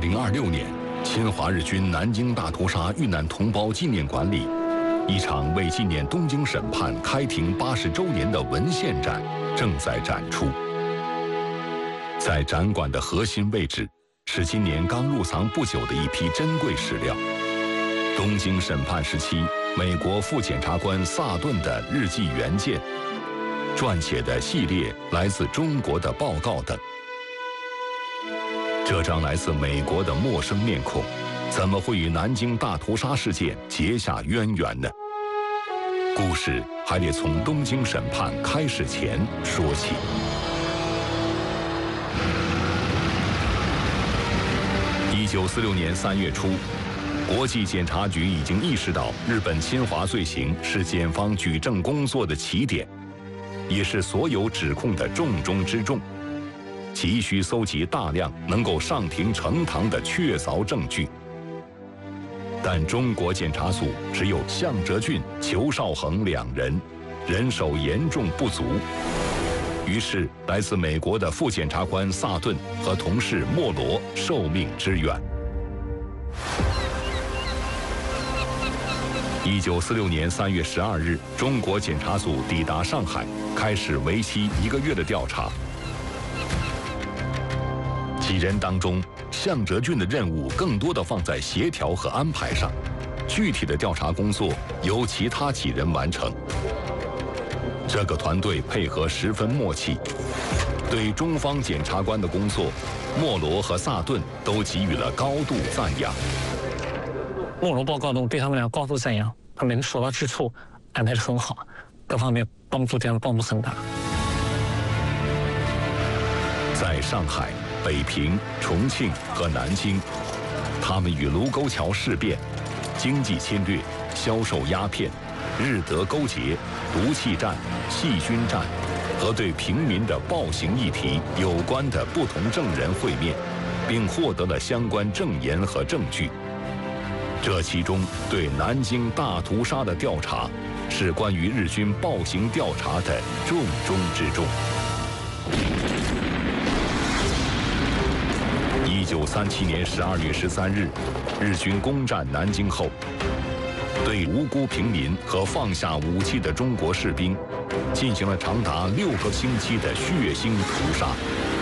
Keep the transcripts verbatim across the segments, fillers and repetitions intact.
零二六年，侵华日军南京大屠杀遇难同胞纪念馆里，一场为纪念东京审判开庭八十周年的文献展正在展出。在展馆的核心位置，是今年刚入藏不久的一批珍贵史料。东京审判时期，美国副检察官萨顿的日记原件、撰写的系列来自中国的报告等。这张来自美国的陌生面孔，怎么会与南京大屠杀事件结下渊源呢？故事还得从东京审判开始前说起。一九四六年三月初，国际检察局已经意识到日本侵华罪行是检方举证工作的起点，也是所有指控的重中之重，急需搜集大量能够上庭呈堂的确凿证据。但中国检察组只有向哲俊、裘绍恒两人，人手严重不足。于是，来自美国的副检察官萨顿和同事莫罗受命支援。一九四六年三月十二日，中国检察组抵达上海，开始为期一个月的调查。几人当中，向哲俊的任务更多的放在协调和安排上，具体的调查工作由其他几人完成。这个团队配合十分默契，对中方检察官的工作，莫罗和萨顿都给予了高度赞扬。 莫罗报告中对他们俩高度赞扬，他们所到之处安排得很好，各方面帮助对他们帮助很大。 在上海、北平、重庆和南京，他们与卢沟桥事变、经济侵略、销售鸦片、日德勾结、毒气战、细菌战和对平民的暴行议题有关的不同证人会面，并获得了相关证言和证据。这其中对南京大屠杀的调查，是关于日军暴行调查的重中之重。一九三七年十二月十三日，日军攻占南京后，对无辜平民和放下武器的中国士兵，进行了长达六个星期的血腥屠杀。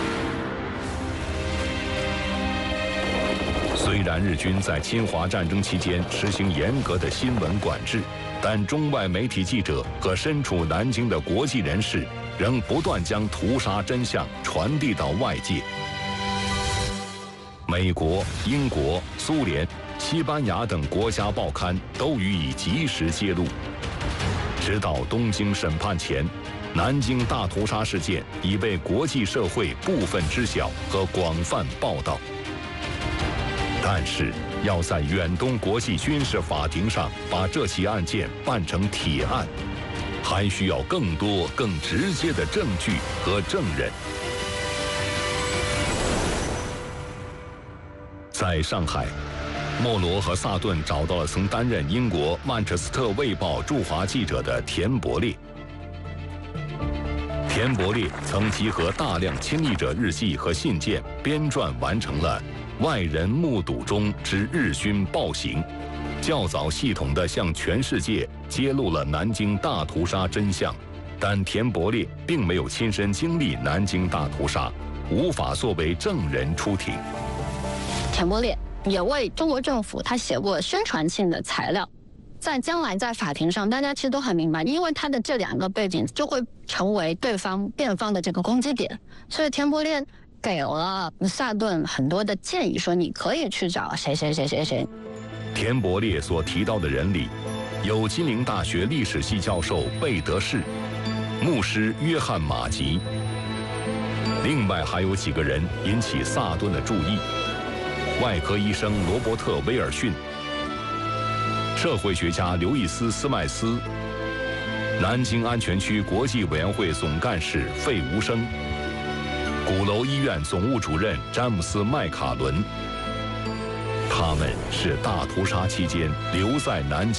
虽然日军在侵华战争期间实行严格的新闻管制，但中外媒体记者和身处南京的国际人士仍不断将屠杀真相传递到外界。美国、英国、苏联、西班牙等国家报刊都予以及时揭露。直到东京审判前，南京大屠杀事件已被国际社会部分知晓和广泛报道。但是，要在远东国际军事法庭上把这起案件办成铁案，还需要更多、更直接的证据和证人。在上海，莫罗和萨顿找到了曾担任英国《曼彻斯特卫报》驻华记者的田伯烈。田伯烈曾集合大量亲历者日记和信件，编撰完成了《外人目睹中之日军暴行》，较早系统地向全世界揭露了南京大屠杀真相。但田伯烈并没有亲身经历南京大屠杀，无法作为证人出庭。 田伯烈也为中国政府他写过宣传性的材料，在将来在法庭上，大家其实都很明白，因为他的这两个背景就会成为对方辩方的这个攻击点，所以田伯烈给了萨顿很多的建议，说你可以去找谁谁谁谁谁。 田伯烈所提到的人里，有金陵大学历史系教授贝德士、牧师约翰马吉，另外还有几个人引起萨顿的注意：外科医生罗伯特·威尔逊、社会学家刘易斯·斯麦斯、南京安全区国际委员会总干事费无声、鼓楼医院总务主任詹姆斯·麦卡伦。他们是大屠杀期间留在南京